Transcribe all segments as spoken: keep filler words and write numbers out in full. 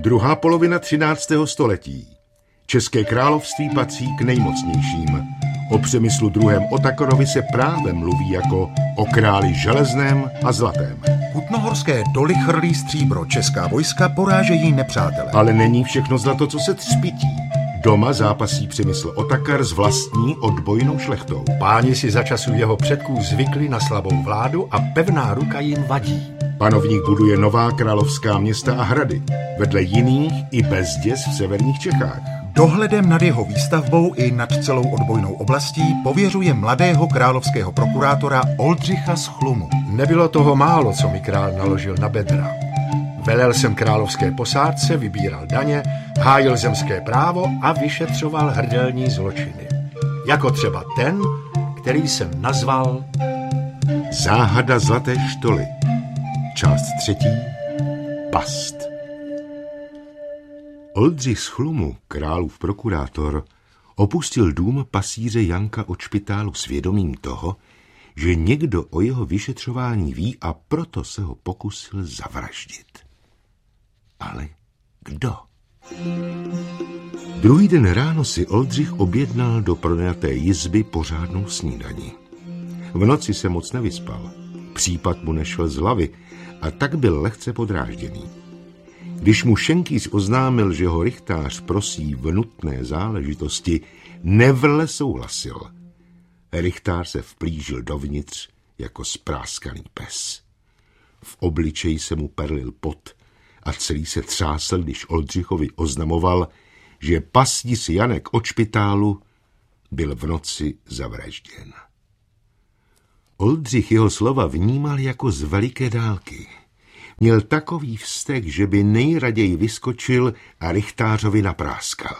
Druhá polovina třináctého století. České království patří k nejmocnějším. O Přemyslu druhém. Otakorovi se právě mluví jako o králi železném a zlatém. Kutnohorské doly chrlí stříbro, česká vojska porážejí nepřátele. Ale není všechno zlato, co se třpití. Doma zápasí Přemysl Otakar s vlastní odbojnou šlechtou. Páni si za času jeho předků zvykli na slabou vládu a pevná ruka jim vadí. Panovník buduje nová královská města a hrady, vedle jiných i bezděs v severních Čechách. Dohledem nad jeho výstavbou i nad celou odbojnou oblastí pověřuje mladého královského prokurátora Oldřicha z Chlumu. Nebylo toho málo, co mi král naložil na bedra. Velel jsem královské posádce, vybíral daně, hájil zemské právo a vyšetřoval hrdelní zločiny. Jako třeba ten, který jsem nazval Záhada zlaté štoly. Část třetí. Past. Oldřich z Chlumu, králův prokurátor, opustil dům pasíře Janka od Špitálu s vědomím toho, že někdo o jeho vyšetřování ví a proto se ho pokusil zavraždit. Ale kdo? Druhý den ráno si Oldřich objednal do pronajaté jizby pořádnou snídani. V noci se moc nevyspal. Případ mu nešel z hlavy a tak byl lehce podrážděný. Když mu šenkýř oznámil, že ho rychtář prosí v nutné záležitosti, nevrle souhlasil. Rychtář se vplížil dovnitř jako spráskaný pes. V obličeji se mu perlil pot a celý se třásl, když Oldřichovi oznamoval, že pasíř Janek od Špitálu byl v noci zavražděn. Oldřich jeho slova vnímal jako z veliké dálky. Měl takový vztek, že by nejraději vyskočil a rychtářovi napráskal.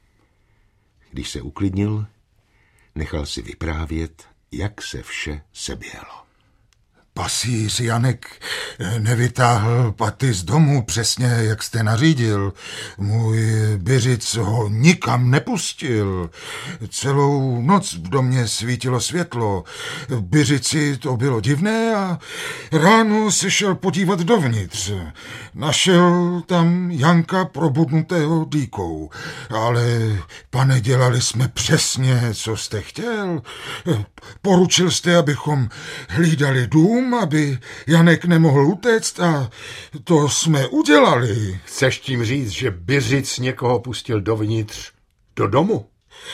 Když se uklidnil, nechal si vyprávět, jak se vše seběhlo. Pasíř Janek nevytáhl paty z domu přesně, jak jste nařídil. Můj byřic ho nikam nepustil. Celou noc v domě svítilo světlo. Byřici to bylo divné a ráno se šel podívat dovnitř. Našel tam Janka probudnutého dýkou. Ale, pane, dělali jsme přesně, co jste chtěl. Poručil jste, abychom hlídali dům, aby Janek nemohl utéct a to jsme udělali. Chceš tím říct, že byřic někoho pustil dovnitř do domu?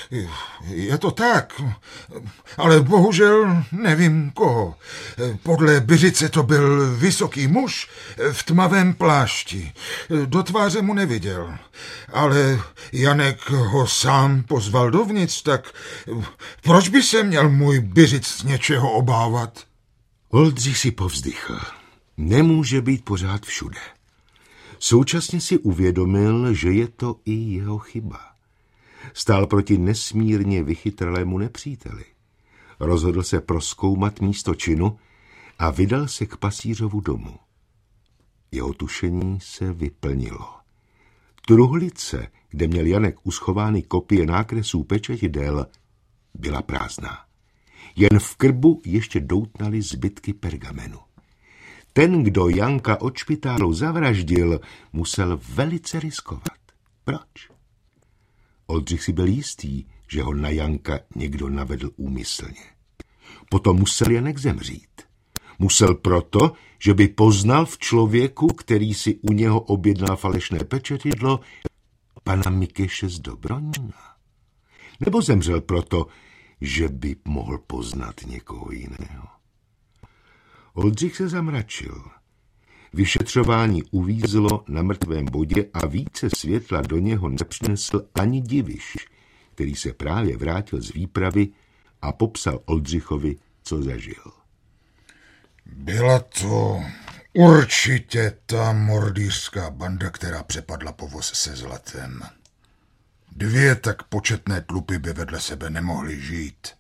Je to tak, ale bohužel nevím koho. Podle byřice to byl vysoký muž v tmavém plášti. Do tváře mu neviděl, ale Janek ho sám pozval dovnitř, tak proč by se měl můj byřic z něčeho obávat? Oldřich si povzdychl. Nemůže být pořád všude. Současně si uvědomil, že je to i jeho chyba. Stál proti nesmírně vychytralému nepříteli. Rozhodl se prozkoumat místo činu a vydal se k pasířovu domu. Jeho tušení se vyplnilo. Truhlice, kde měl Janek uschovány kopie nákresů pečetidel, byla prázdná. Jen v krbu ještě doutnaly zbytky pergamenu. Ten, kdo Janka od Špitálu zavraždil, musel velice riskovat. Proč? Oldřich si byl jistý, že ho na Janka někdo navedl úmyslně. Potom musel Janek zemřít. Musel proto, že by poznal v člověku, který si u něho objednal falešné pečetidlo, pana Mikeše z Dobronína. Nebo zemřel proto, že by mohl poznat někoho jiného. Oldřich se zamračil. Vyšetřování uvízlo na mrtvém bodě a více světla do něho nepřinesl ani Diviš, který se právě vrátil z výpravy a popsal Oldřichovi, co zažil. Byla to určitě ta mordýřská banda, která přepadla povoz se zlatem. Dvě tak početné tlupy by vedle sebe nemohly žít.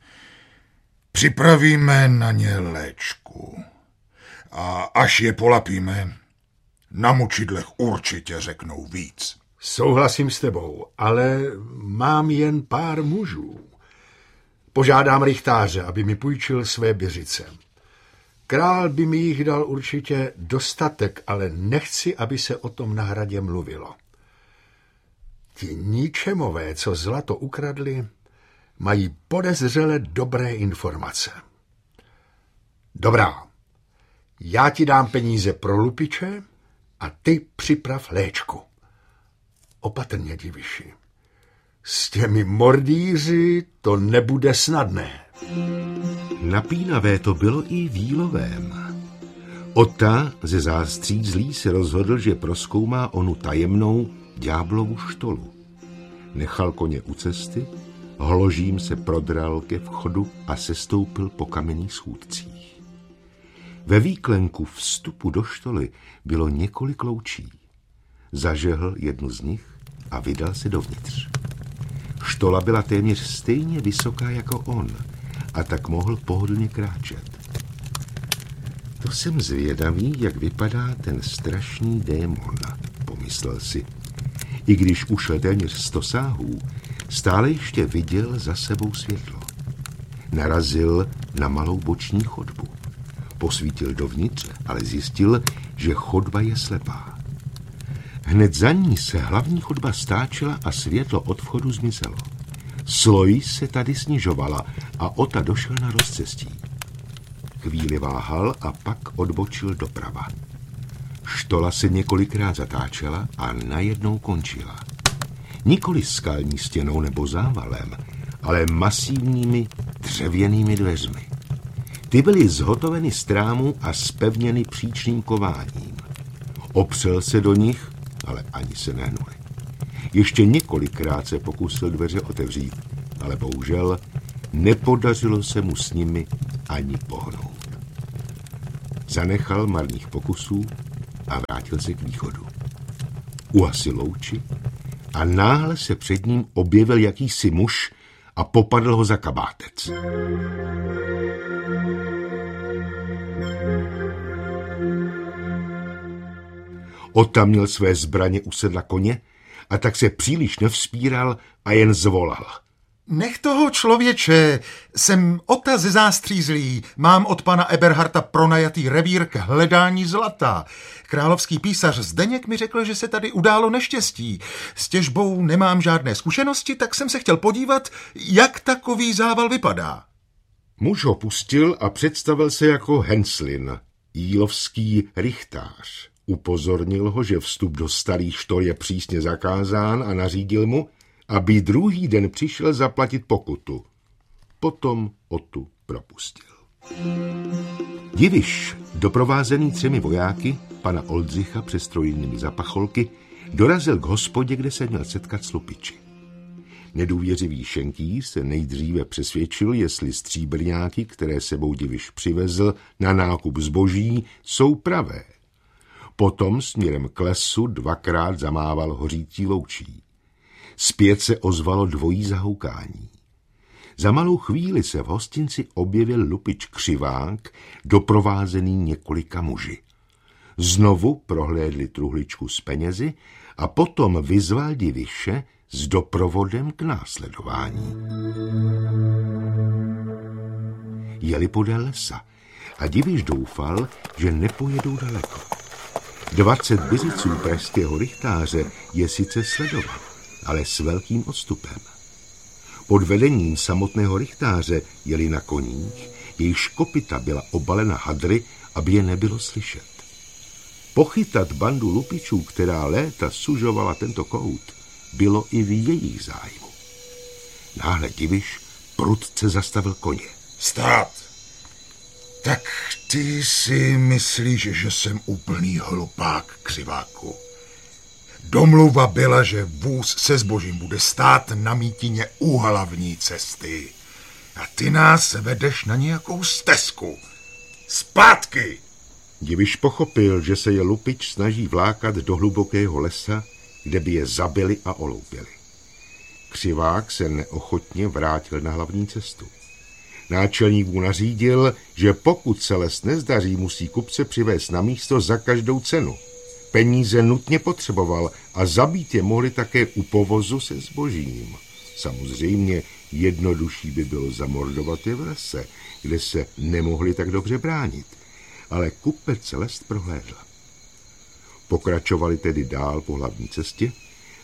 Připravíme na ně léčku. A až je polapíme, na mučidlech určitě řeknou víc. Souhlasím s tebou, ale mám jen pár mužů. Požádám rychtáře, aby mi půjčil své byřice. Král by mi jich dal určitě dostatek, ale nechci, aby se o tom na hradě mluvilo. Ti ničemové, co zlato ukradli, mají podezřele dobré informace. Dobrá, já ti dám peníze pro lupiče a ty připrav léčku. Opatrně, Diviši. S těmi mordýři to nebude snadné. Napínavé to bylo i Vílovém. Ota ze Zástřízlí se rozhodl, že prozkoumá onu tajemnou ďáblovu štolu. Nechal koně u cesty, hložím se prodral ke vchodu a sestoupil po kamenných schůdcích. Ve výklenku vstupu do štoly bylo několik loučí. Zažehl jednu z nich a vydal se dovnitř. Štola byla téměř stejně vysoká jako on a tak mohl pohodlně kráčet. To jsem zvědavý, jak vypadá ten strašný démon, pomyslel si. I když ušel téměř sto sáhů, stále ještě viděl za sebou světlo. Narazil na malou boční chodbu. Posvítil dovnitř, ale zjistil, že chodba je slepá. Hned za ní se hlavní chodba stáčela a světlo od vchodu zmizelo. Sloj se tady snižovala a Ota došel na rozcestí. Chvíli váhal a pak odbočil doprava. Štola se několikrát zatáčela a najednou končila. Nikoli skalní stěnou nebo závalem, ale masivními dřevěnými dveřmi. Ty byly zhotoveny z trámu a zpevněny příčným kováním. Opřel se do nich, ale ani se nehnuli. Ještě několikrát se pokusil dveře otevřít, ale bohužel nepodařilo se mu s nimi ani pohnout. Zanechal marných pokusů a vrátil se k východu. Uhasil louči a náhle se před ním objevil jakýsi muž a popadl ho za kabátec. Ota měl své zbraně u sedla koně a tak se příliš nevzpíral a jen zvolal. Nech toho, člověče, jsem Ota ze Zástřízlí, mám od pana Eberharta pronajatý revír k hledání zlata. Královský písař Zdeněk mi řekl, že se tady událo neštěstí. S těžbou nemám žádné zkušenosti, tak jsem se chtěl podívat, jak takový zával vypadá. Muž ho pustil a představil se jako Henslin, jílovský rychtář. Upozornil ho, že vstup do starých štol je přísně zakázán a nařídil mu, aby druhý den přišel zaplatit pokutu. Potom Otu propustil. Diviš, doprovázený třemi vojáky, pana Oldřicha přes trojnými zapacholky, dorazil k hospodě, kde se měl setkat s lupiči. Nedůvěřivý šenkýř se nejdříve přesvědčil, jestli stříbrňáky, které sebou Diviš přivezl na nákup zboží, jsou pravé. Potom směrem k lesu dvakrát zamával hořící loučí. Zpět se ozvalo dvojí zahoukání. Za malou chvíli se v hostinci objevil lupič Křivák, doprovázený několika muži. Znovu prohlédli truhličku s penězi a potom vyzval Diviše s doprovodem k následování. Jeli podél lesa a Diviš doufal, že nepojedou daleko. Dvacet byřiců pražského rychtáře je sice sledovat, ale s velkým odstupem. Pod vedením samotného rychtáře jeli na koních, jejichž kopyta byla obalena hadry, aby je nebylo slyšet. Pochytat bandu lupičů, která léta sužovala tento kout, bylo i v jejich zájmu. Náhle Diviš prudce zastavil koně. Stát! Tak ty si myslíš, že jsem úplný hlupák, Křiváku. Domluva byla, že vůz se zbožím bude stát na mítině u hlavní cesty. A ty nás vedeš na nějakou stezku. Zpátky! Diviš pochopil, že se je lupič snaží vlákat do hlubokého lesa, kde by je zabili a oloupili. Křivák se neochotně vrátil na hlavní cestu. Náčelník mu nařídil, že pokud se les nezdaří, musí kupce přivést na místo za každou cenu. Peníze nutně potřeboval a zabít je mohli také u povozu se zbožím. Samozřejmě jednodušší by bylo zamordovat je v lese, kde se nemohli tak dobře bránit, ale kupec lest prohlédl. Pokračovali tedy dál po hlavní cestě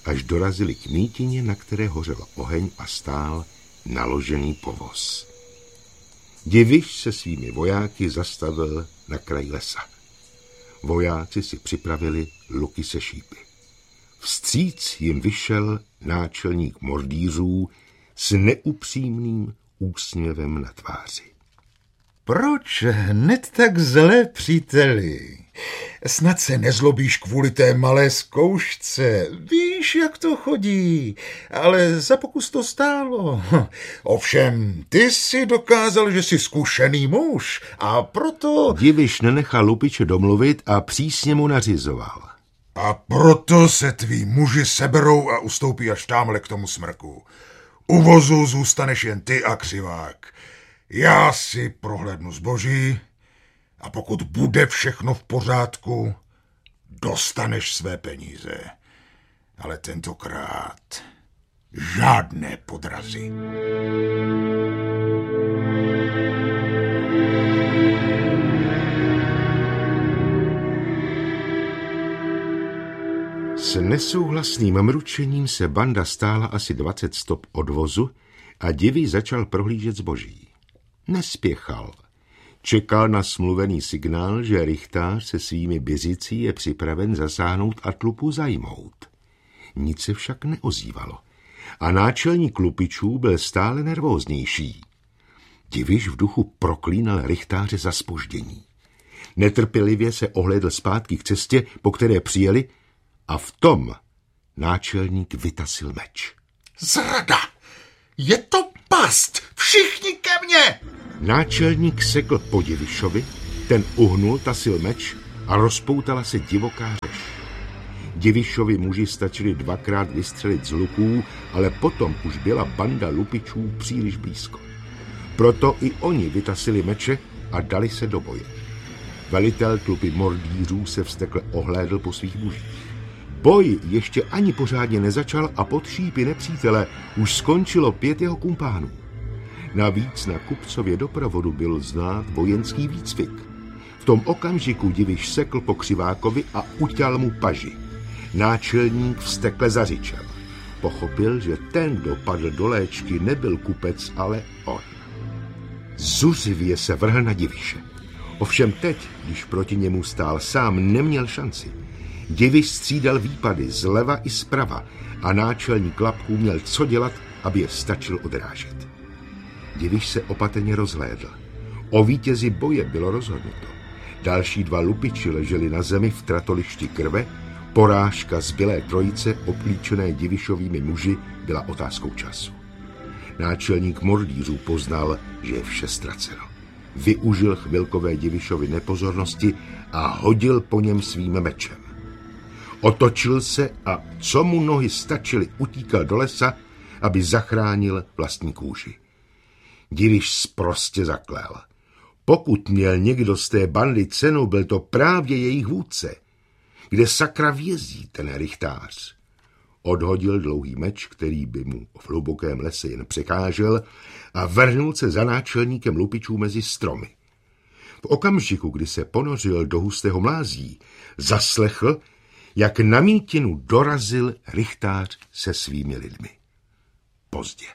až dorazili k mítině, na které hořel oheň a stál naložený povoz. Diviš se svými vojáky zastavil na kraji lesa. Vojáci si připravili luky se šípy. Vstříc jim vyšel náčelník mordýřů s neupřímným úsměvem na tváři. Proč hned tak zlé, příteli? Snad se nezlobíš kvůli té malé zkoušce. Víš, jak to chodí, ale za pokus to stálo. Ovšem, ty si dokázal, že jsi zkušený muž a proto... Diviš nenechal lupiče domluvit a přísně mu nařizoval. A proto se tví muži seberou a ustoupí až támhle k tomu smrku. U vozu zůstaneš jen ty a křivák. Já si prohlédnu zboží a pokud bude všechno v pořádku, dostaneš své peníze. Ale tentokrát žádné podrazy. S nesouhlasným mručením se banda stála asi dvacet stop od vozu a Diviš začal prohlížet zboží. Nespěchal. Čekal na smluvený signál, že rychtář se svými bizicí je připraven zasáhnout a tlupu zajmout. Nic se však neozývalo a náčelník lupičů byl stále nervóznější. Diviš v duchu proklínal rychtáře za zpoždění. Netrpělivě se ohlédl zpátky k cestě, po které přijeli, a v tom náčelník vytasil meč. Zrada! Je to past! Všichni ke mně! Náčelník sekl po Divišovi, ten uhnul, tasil meč a rozpoutala se divoká řeš. Divišovi muži stačili dvakrát vystřelit z luků, ale potom už byla banda lupičů příliš blízko. Proto i oni vytasili meče a dali se do boje. Velitel tlupy mordýřů se vztekle ohlédl po svých mužích. Boj ještě ani pořádně nezačal a pod šípy nepřítele už skončilo pět jeho kumpánů. Navíc na kupcově doprovodu byl znát vojenský výcvik. V tom okamžiku Diviš sekl po křivákovi a uťal mu paži. Náčelník vztekle zařičel. Pochopil, že ten, kdo padl do léčky, nebyl kupec, ale on. Zuřivě se vrhl na Diviše. Ovšem teď, když proti němu stál sám, neměl šanci. Diviš střídal výpady zleva i zprava a náčelník Klapků měl co dělat, aby je stačil odrážet. Diviš se opatrně rozhlédl. O vítězi boje bylo rozhodnuto. Další dva lupiči leželi na zemi v tratolišti krve, porážka zbylé trojice oplíčené Divišovými muži byla otázkou času. Náčelník mordýřů poznal, že je vše ztraceno. Využil chvilkové Divišovy nepozornosti a hodil po něm svým mečem. Otočil se a co mu nohy stačily, utíkal do lesa, aby zachránil vlastní kůži. Diviš sprostě zaklel. Pokud měl někdo z té bandy cenu, byl to právě jejich vůdce. Kde sakra vězí ten rychtář? Odhodil dlouhý meč, který by mu v hlubokém lese jen překážel, a vrhnul se za náčelníkem lupičů mezi stromy. V okamžiku, kdy se ponořil do hustého mlází, zaslechl, jak na mítinu dorazil rychtář se svými lidmi. Pozdě.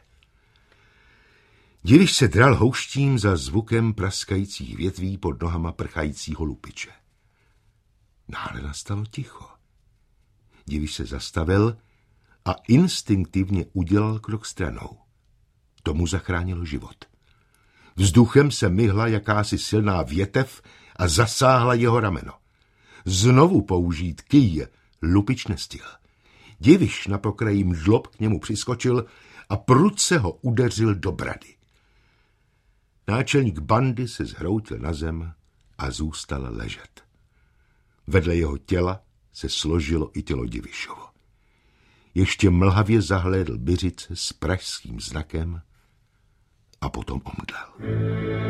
Diviš se dral houštím za zvukem praskajících větví pod nohama prchajícího lupiče. Náhle nastalo ticho. Diviš se zastavil a instinktivně udělal krok stranou. To mu zachránilo život. Vzduchem se myhla jakási silná větev a zasáhla jeho rameno. Znovu použít kýj lupič nestihl. Diviš na pokraji mdlob k němu přiskočil a prudce ho udeřil do brady. Náčelník bandy se zhroutil na zem a zůstal ležet. Vedle jeho těla se složilo i tělo Divišovo. Ještě mlhavě zahlédl Biřice s pražským znakem a potom omdlel.